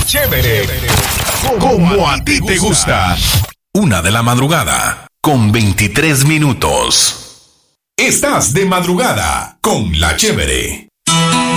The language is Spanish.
Chévere. Como a ti te gusta. 1:00 con 23 minutos. Estás de madrugada con La Chévere.